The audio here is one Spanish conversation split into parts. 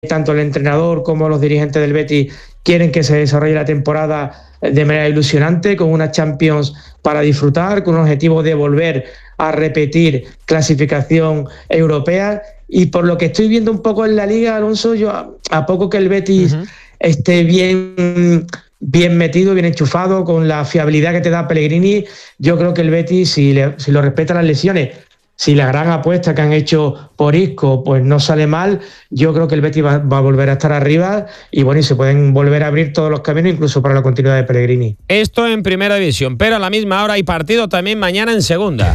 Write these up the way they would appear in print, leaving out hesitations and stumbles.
tanto el entrenador como los dirigentes del Betis quieren que se desarrolle la temporada de manera ilusionante, con una Champions para disfrutar, con un objetivo de volver a repetir clasificación europea. Y por lo que estoy viendo un poco en la Liga, Alonso, yo a poco que el Betis esté bien metido, bien enchufado, con la fiabilidad que te da Pellegrini, yo creo que el Betis, si lo respetan las lesiones, si la gran apuesta que han hecho por Isco pues no sale mal, yo creo que el Betis va a volver a estar arriba y bueno, y se pueden volver a abrir todos los caminos, incluso para la continuidad de Pellegrini. Esto en Primera División, pero a la misma hora hay partido también mañana en Segunda.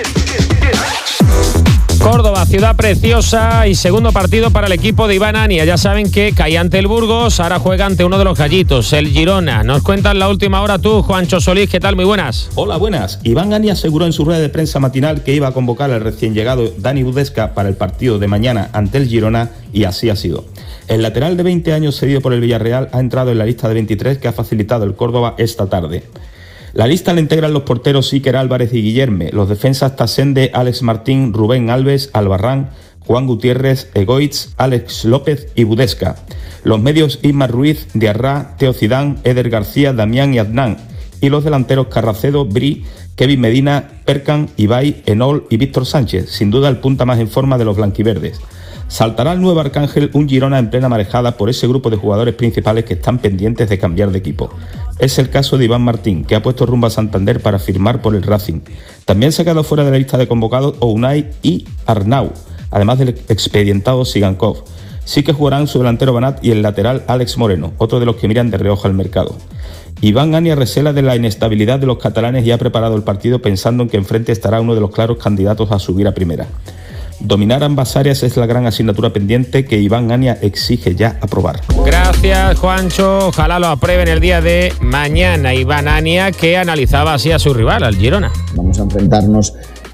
Córdoba, ciudad preciosa, y segundo partido para el equipo de Iván Ania. Ya saben que caía ante el Burgos, ahora juega ante uno de los gallitos, el Girona. Nos cuentas la última hora tú, Juancho Solís. ¿Qué tal? Muy buenas. Hola, buenas. Iván Ania aseguró en su rueda de prensa matinal que iba a convocar al recién llegado Dani Budesca para el partido de mañana ante el Girona, y así ha sido. El lateral de 20 años cedido por el Villarreal ha entrado en la lista de 23 que ha facilitado el Córdoba esta tarde. La lista la integran los porteros Iker Álvarez y Guillerme, los defensas Tasende, Alex Martín, Rubén Alves, Albarrán, Juan Gutiérrez, Egoitz, Alex López y Budesca. Los medios Ismar Ruiz, Diarra, Teo Zidane, Eder García, Damián y Adnan. Y los delanteros Carracedo, Bri, Kevin Medina, Perkan, Ibai, Enol y Víctor Sánchez, sin duda el punta más en forma de los blanquiverdes. Saltará al nuevo Arcángel un Girona en plena marejada por ese grupo de jugadores principales que están pendientes de cambiar de equipo. Es el caso de Iván Martín, que ha puesto rumbo a Santander para firmar por el Racing. También se ha quedado fuera de la lista de convocados Ounay y Arnau, además del expedientado Sigankov. Sí que jugarán su delantero Banat y el lateral Alex Moreno, otro de los que miran de reojo al mercado. Iván Ania recela de la inestabilidad de los catalanes y ha preparado el partido pensando en que enfrente estará uno de los claros candidatos a subir a primera. Dominar ambas áreas es la gran asignatura pendiente que Iván Ania exige ya aprobar. Gracias, Juancho. Ojalá lo aprueben el día de mañana. Iván Ania, que analizaba así a su rival, al Girona. Vamos a enfrentarnos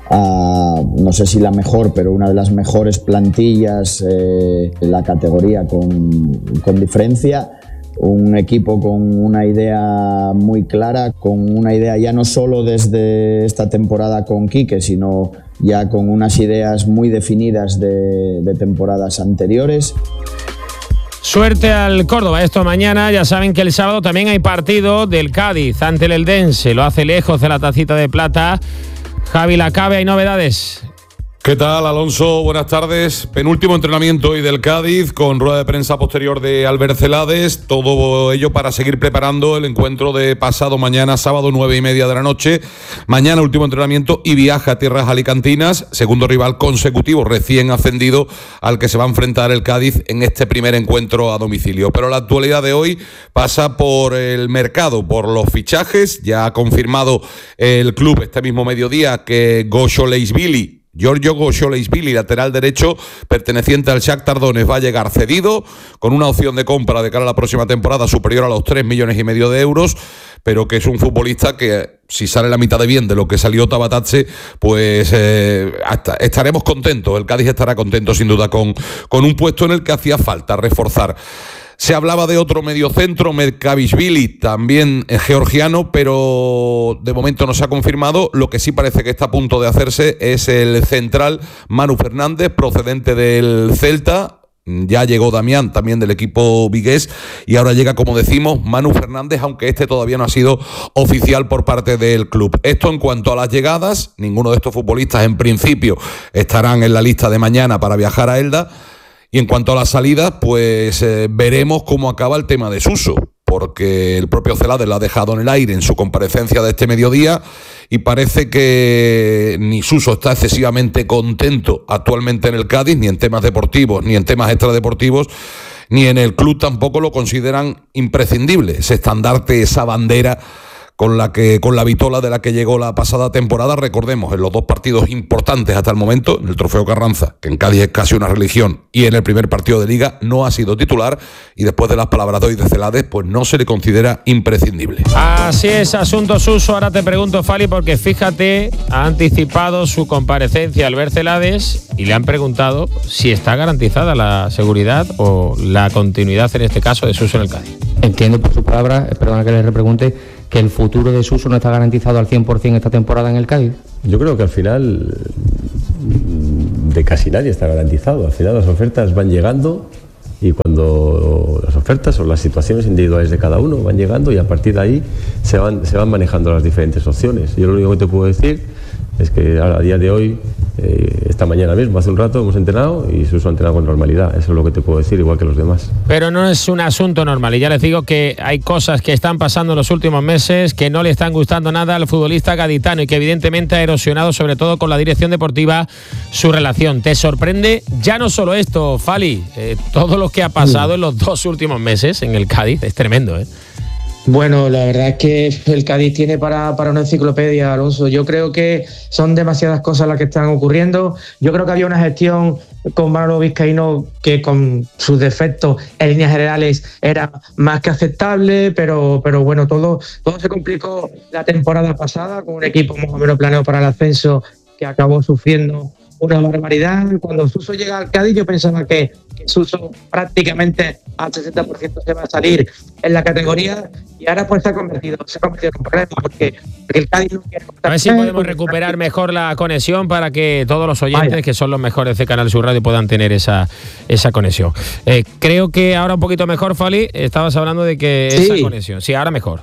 a, no sé si la mejor, pero una de las mejores plantillas en la categoría con diferencia. Un equipo con una idea muy clara, con una idea ya no solo desde esta temporada con Quique, sino ya con unas ideas muy definidas de temporadas anteriores. Suerte al Córdoba. Esto mañana. Ya saben que el sábado también hay partido del Cádiz ante el Eldense. Lo hace lejos de la tacita de plata. Javi Lacabe, hay novedades. ¿Qué tal, Alonso? Buenas tardes. Penúltimo entrenamiento hoy del Cádiz, con rueda de prensa posterior de Albert Celades. Todo ello para seguir preparando el encuentro de pasado mañana, sábado 9:30 de la noche. Mañana último entrenamiento y viaja a tierras alicantinas, segundo rival consecutivo recién ascendido al que se va a enfrentar el Cádiz en este primer encuentro a domicilio. Pero la actualidad de hoy pasa por el mercado, por los fichajes. Ya ha confirmado el club este mismo mediodía que Giorgio Gosciolesvili, lateral derecho perteneciente al Shakhtar Donetsk, va a llegar cedido con una opción de compra de cara a la próxima temporada superior a los 3,5 millones de euros, pero que es un futbolista que, si sale la mitad de bien de lo que salió Tabatatse, pues estaremos contentos. El Cádiz estará contento sin duda con un puesto en el que hacía falta reforzar. Se hablaba de otro mediocentro, Merkavishvili, también georgiano, pero de momento no se ha confirmado. Lo que sí parece que está a punto de hacerse es el central Manu Fernández, procedente del Celta. Ya llegó Damián, también del equipo vigués, y ahora llega, como decimos, Manu Fernández, aunque este todavía no ha sido oficial por parte del club. Esto en cuanto a las llegadas. Ninguno de estos futbolistas en principio estarán en la lista de mañana para viajar a Elda. Y en cuanto a las salidas, pues veremos cómo acaba el tema de Suso, porque el propio Celades lo ha dejado en el aire en su comparecencia de este mediodía, y parece que ni Suso está excesivamente contento actualmente en el Cádiz, ni en temas deportivos, ni en temas extradeportivos, ni en el club tampoco lo consideran imprescindible. Ese estandarte, esa bandera con la vitola de la que llegó la pasada temporada, recordemos, en los dos partidos importantes hasta el momento, en el Trofeo Carranza, que en Cádiz es casi una religión, y en el primer partido de Liga no ha sido titular, y después de las palabras de hoy de Celades, pues no se le considera imprescindible. Así es, asunto Suso. Ahora te pregunto, Fali, porque fíjate, ha anticipado su comparecencia Albert Celades y le han preguntado si está garantizada la seguridad o la continuidad, en este caso, de Suso en el Cádiz. Entiendo por sus palabras, perdona que le repregunte, que el futuro de Suso no está garantizado al 100% esta temporada en el Cádiz. Yo creo que al final de casi nadie está garantizado. Al final las ofertas van llegando y cuando las ofertas o las situaciones individuales de cada uno van llegando, y a partir de ahí se van manejando las diferentes opciones. Yo lo único que te puedo decir es que a día de hoy, esta mañana mismo, hace un rato, hemos entrenado y Suso ha entrenado con normalidad. Eso es lo que te puedo decir, igual que los demás. Pero no es un asunto normal, y ya les digo que hay cosas que están pasando en los últimos meses que no le están gustando nada al futbolista gaditano y que evidentemente ha erosionado, sobre todo con la dirección deportiva, su relación. ¿Te sorprende ya no solo esto, Fali? Todo lo que ha pasado en los 2 últimos meses en el Cádiz es tremendo, ¿eh? Bueno, la verdad es que el Cádiz tiene para una enciclopedia, Alonso. Yo creo que son demasiadas cosas las que están ocurriendo. Yo creo que había una gestión con Manolo Vizcaíno que, con sus defectos en líneas generales, era más que aceptable, pero bueno, todo se complicó la temporada pasada con un equipo más o menos planeado para el ascenso que acabó sufriendo una barbaridad. Cuando Suso llega al Cádiz, yo pensaba que Suso prácticamente al 60% se va a salir en la categoría, y ahora pues se ha convertido en un problema porque el Cádiz no quiere. A ver si podemos recuperar mejor la conexión para que todos los oyentes, que son los mejores de Canal Sur Radio, puedan tener esa conexión. Creo que ahora un poquito mejor, Fali. Estabas hablando de que esa conexión. Sí, ahora mejor.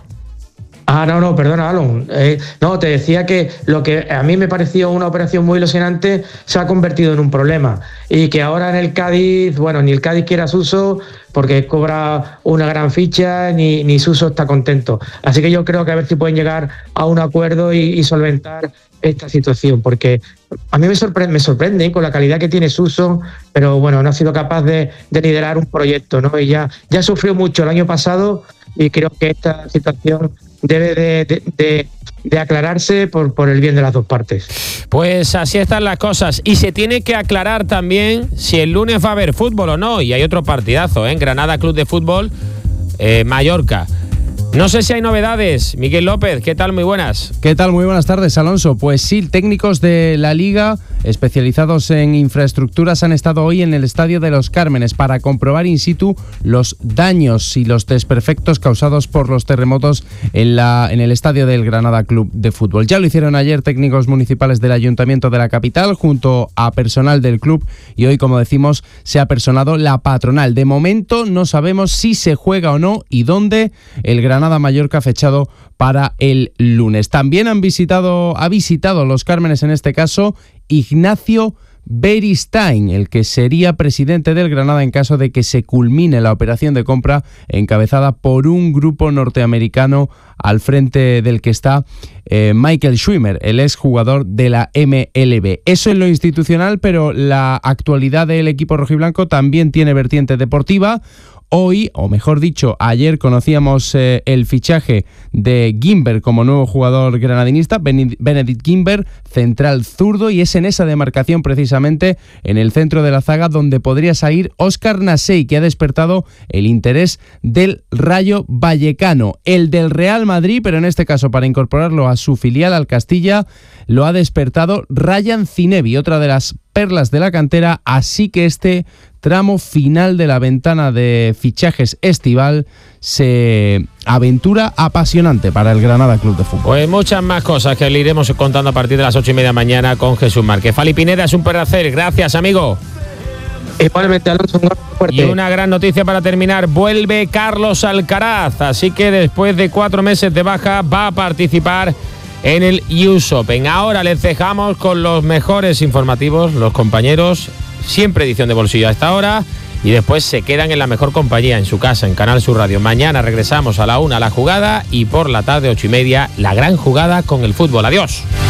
No, perdona, Alon. No, te decía que lo que a mí me pareció una operación muy ilusionante se ha convertido en un problema, y que ahora en el Cádiz, bueno, ni el Cádiz quiere a Suso porque cobra una gran ficha, ni Suso está contento. Así que yo creo que a ver si pueden llegar a un acuerdo y solventar esta situación, porque a mí me sorprende con la calidad que tiene Suso, pero bueno, no ha sido capaz de liderar un proyecto, ¿no? Y ya sufrió mucho el año pasado, y creo que esta situación debe de aclararse por el bien de las dos partes. Pues así están las cosas, y se tiene que aclarar también si el lunes va a haber fútbol o no, y hay otro partidazo, ¿eh? Granada Club de Fútbol, Mallorca. No sé si hay novedades. Miguel López, ¿qué tal? Muy buenas. ¿Qué tal? Muy buenas tardes, Alonso. Pues sí, técnicos de la Liga especializados en infraestructuras han estado hoy en el Estadio de los Cármenes para comprobar in situ los daños y los desperfectos causados por los terremotos en el estadio del Granada Club de Fútbol. Ya lo hicieron ayer técnicos municipales del Ayuntamiento de la capital junto a personal del club, y hoy, como decimos, se ha personado la patronal. De momento no sabemos si se juega o no y dónde el Granada-Mallorca fechado para el lunes. También ha visitado los Cármenes, en este caso, Ignacio Beristain, el que sería presidente del Granada en caso de que se culmine la operación de compra encabezada por un grupo norteamericano al frente del que está Michael Schwimmer, el exjugador de la MLB. Eso en lo institucional, pero la actualidad del equipo rojiblanco también tiene vertiente deportiva. Hoy, o mejor dicho, ayer conocíamos el fichaje de Guimber como nuevo jugador granadinista, Benedict Guimber, central zurdo, y es en esa demarcación precisamente, en el centro de la zaga, donde podría salir Óscar Nasey, que ha despertado el interés del Rayo Vallecano. El del Real Madrid, pero en este caso para incorporarlo a su filial, al Castilla, lo ha despertado Ryan Zinebi, otra de las perlas de la cantera, así que este tramo final de la ventana de fichajes estival se aventura apasionante para el Granada Club de Fútbol. Pues muchas más cosas que le iremos contando a partir de las 8:30 mañana con Jesús Márquez. Fali Pineda, es un placer. Gracias, amigo. Igualmente, Alonso, un gran fuerte. Y una gran noticia para terminar: vuelve Carlos Alcaraz, así que después de 4 meses de baja va a participar en el US Open. Ahora les dejamos con los mejores informativos, los compañeros, siempre edición de bolsillo a esta hora, y después se quedan en la mejor compañía, en su casa, en Canal Sur Radio. Mañana regresamos a la 1 La Jugada, y por la tarde 8:30 La Gran Jugada con el fútbol. Adiós.